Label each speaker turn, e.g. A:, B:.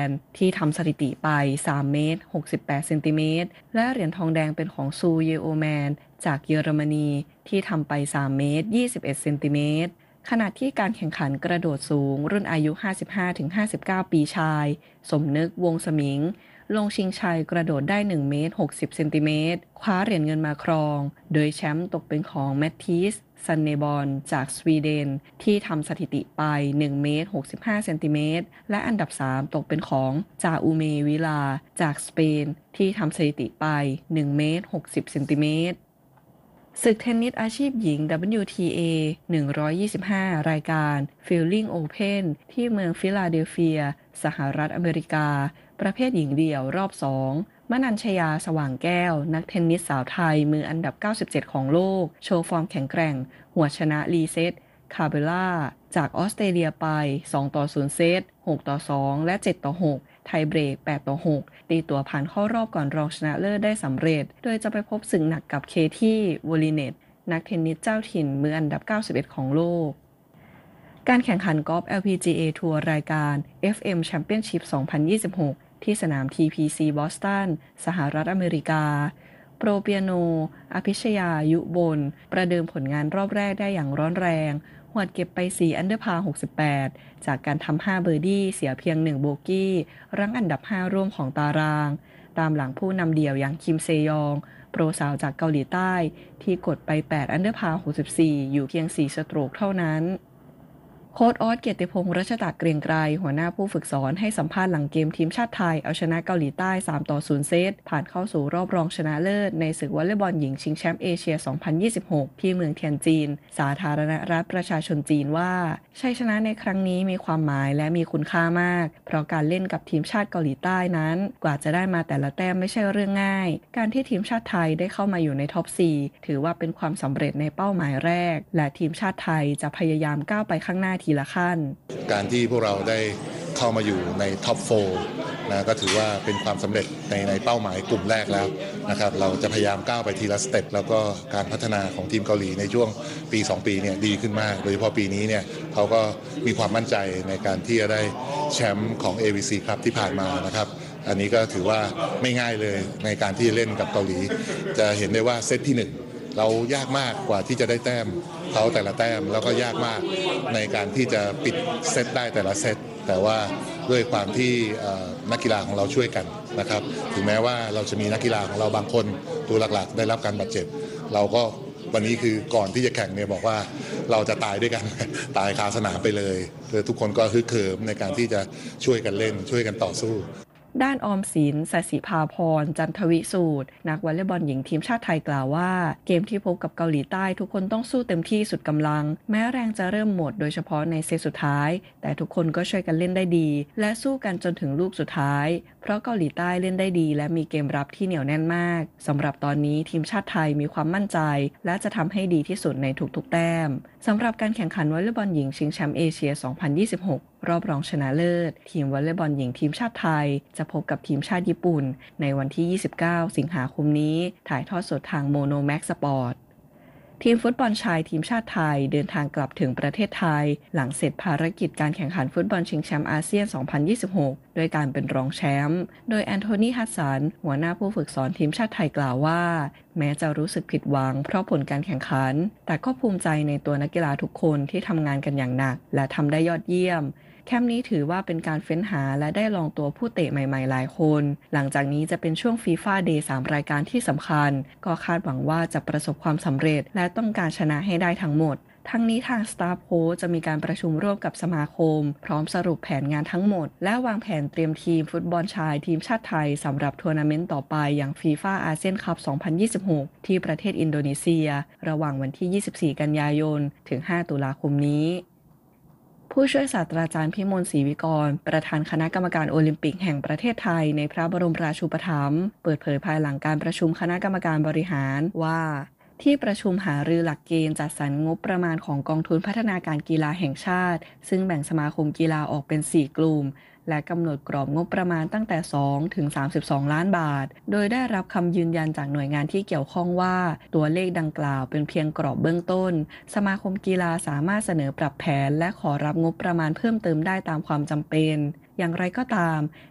A: นด์ที่ทำสถิติไป3เมตร68เซนติเมตรและเหรียญทองแดงเป็นของซูเยโอแมนจากเยอรมนีที่ทำไป3เมตร21เซนติเมตรขณะที่การแข่งขันกระโดดสูงรุ่นอายุ 55-59 ปีชายสมนึกวงศ์สมิงลงชิงชัยกระโดดได้1เมตร60เซนติเมตรคว้าเหรียญเงินมาครองโดยแชมป์ตกเป็นของแมตติสซันเนบอลจากสวีเดนที่ทำสถิติไป1เมตร65เซนติเมตรและอันดับ3ตกเป็นของจาอูเมวิลาจากสเปนที่ทำสถิติไป1เมตร60เซนติเมตรศึกเทนนิสอาชีพหญิง WTA 125 รายการ Fielding Open ที่เมืองฟิลาเดลเฟียสหรัฐอเมริกาประเภทหญิงเดี่ยวรอบ2มนัญชยาสว่างแก้วนักเทนนิสสาวไทยมืออันดับ97ของโลกโชว์ฟอร์มแข็งแกร่งหัวชนะลีเซตคาเบล่าจากออสเตรเลียไป2-0เซต6-2และ7-6ไทยเบรก8-6ตีตัวผ่านเข้ารอบก่อนรองชนะเลิศได้สำเร็จโดยจะไปพบศึกหนักกับเคที่วอลิเนตนักเทนนิสเจ้าถิ่นมืออันดับ91ของโลกการแข่งขันกอล์ฟ LPGA ทัวร์รายการ FM Championship 2026 ที่สนาม TPC บอสตันสหรัฐอเมริกาโปรเปียโนอภิชยายุบลประเดิมผลงานรอบแรกได้อย่างร้อนแรงหวดเก็บไป4อันเดอร์พาร์68จากการทำ5เบอร์ดี้เสียเพียง1โบกี้รั้งอันดับ5ร่วมของตารางตามหลังผู้นำเดี่ยวอย่างคิมเซยองโปรสาวจากเกาหลีใต้ที่กดไป8อันเดอร์พาร์64อยู่เพียง4สโตรกเท่านั้นโค้ชออสเกียรติพงษ์รัชตะเกรียงไกรหัวหน้าผู้ฝึกสอนให้สัมภาษณ์หลังเกมทีมชาติไทยเอาชนะเกาหลีใต้3-0เซตผ่านเข้าสู่รอบรองชนะเลิศในศึกวอลเลย์บอลหญิงชิงแชมป์เอเชีย 2026 ที่เมืองเทียนจินสาธารณรัฐประชาชนจีนว่าชัยชนะในครั้งนี้มีความหมายและมีคุณค่ามากเพราะการเล่นกับทีมชาติเกาหลีใต้นั้นกว่าจะได้มาแต่ละแต้มไม่ใช่เรื่องง่ายการที่ทีมชาติไทยได้เข้ามาอยู่ในท็อป 4 ถือว่าเป็นความสำเร็จในเป้าหมายแรกและทีมชาติไทยจะพยายามก้าวไปข้างหน้าทีละขั้น
B: การที่พวกเราได้เข้ามาอยู่ในท็อป4นะก็ถือว่าเป็นความสำเร็จในเป้าหมายกลุ่มแรกแล้วนะครับเราจะพยายามก้าวไปทีละสเต็ปแล้วก็การพัฒนาของทีมเกาหลีในช่วงปี2ปีเนี่ยดีขึ้นมากโดยเฉพาะปีนี้เนี่ยเขาก็มีความมั่นใจในการที่จะได้แชมป์ของ AVC ครับที่ผ่านมานะครับอันนี้ก็ถือว่าไม่ง่ายเลยในการที่จะเล่นกับเกาหลีจะเห็นได้ว่าเซตที่1เรายากมากกว่าที่จะได้แต้มเขาแต่ละแต้มแล้วก็ยากมากในการที่จะปิดเซตได้แต่ละเซตแต่ว่าด้วยความที่นักกีฬาของเราช่วยกันนะครับถึงแม้ว่าเราจะมีนักกีฬาของเราบางคนตัวหลักๆได้รับการบาดเจ็บเราก็วันนี้คือก่อนที่จะแข่งเนี่ยบอกว่าเราจะตายด้วยกันตายคาสนามไปเลยทุกคนก็ฮึกเหิมในการที่จะช่วยกันเล่นช่วยกันต่อสู้
A: ด้านออมสินสศิภาพรจันทวิสูตรนักวอลเลย์บอลหญิงทีมชาติไทยกล่าวว่าเกมที่พบกับเกาหลีใต้ทุกคนต้องสู้เต็มที่สุดกำลังแม้แรงจะเริ่มหมดโดยเฉพาะในเซตสุดท้ายแต่ทุกคนก็ช่วยกันเล่นได้ดีและสู้กันจนถึงลูกสุดท้ายเพราะเกาหลีใต้เล่นได้ดีและมีเกมรับที่เหนียวแน่นมากสำหรับตอนนี้ทีมชาติไทยมีความมั่นใจและจะทำให้ดีที่สุดในทุกๆแต้มสำหรับการแข่งขันวอลเลย์บอลหญิงชิงแชมป์เอเชีย 2026 รอบรองชนะเลิศทีมวอลเลย์บอลหญิงทีมชาติไทยจะพบกับทีมชาติญี่ปุ่นในวันที่ 29 สิงหาคมนี้ถ่ายทอดสดทางโมโนแม็กสปอร์ตทีมฟุตบอลชายทีมชาติไทยเดินทางกลับถึงประเทศไทยหลังเสร็จภารกิจการแข่งขันฟุตบอลชิงแชมป์อาเซียน 2026 ด้วยการเป็นรองแชมป์โดยแอนโทนี ฮัสสันหัวหน้าผู้ฝึกสอนทีมชาติไทยกล่าวว่าแม้จะรู้สึกผิดหวังเพราะผลการแข่งขันแต่ก็ภูมิใจในตัวนักกีฬาทุกคนที่ทำงานกันอย่างหนักและทำได้ยอดเยี่ยมแคมป์นี้ถือว่าเป็นการเฟ้นหาและได้ลองตัวผู้เตะใหม่ๆหลายคนหลังจากนี้จะเป็นช่วง FIFA Day 3 รายการที่สำคัญก็คาดหวังว่าจะประสบความสำเร็จและต้องการชนะให้ได้ทั้งหมดทั้งนี้ทางสตาฟโค้ชจะมีการประชุมร่วมกับสมาคมพร้อมสรุปแผนงานทั้งหมดและวางแผนเตรียมทีมฟุตบอลชายทีมชาติไทยสำหรับทัวร์นาเมนต์ต่อไปอย่าง FIFA ASEAN Cup 2026 ที่ประเทศอินโดนีเซียระหว่างวันที่ 24 กันยายนถึง 5 ตุลาคมนี้ผู้ช่วยศาสตราจารย์พิมลศรีวิกรประธานคณะกรรมการโอลิมปิกแห่งประเทศไทยในพระบรมราชูปถัมภ์เปิดเผยภายหลังการประชุมคณะกรรมการบริหารว่าที่ประชุมหารือหลักเกณฑ์จัดสรรงบประมาณของกองทุนพัฒนาการกีฬาแห่งชาติซึ่งแบ่งสมาคมกีฬาออกเป็น 4 กลุ่มและกำหนดกรอบงบประมาณตั้งแต่2ถึง32ล้านบาทโดยได้รับคำยืนยันจากหน่วยงานที่เกี่ยวข้องว่าตัวเลขดังกล่าวเป็นเพียงกรอบเบื้องต้นสมาคมกีฬาสามารถเสนอปรับแผนและขอรับงบประมาณเพิ่มเติมได้ตามความจำเป็นอย่างไรก็ตาม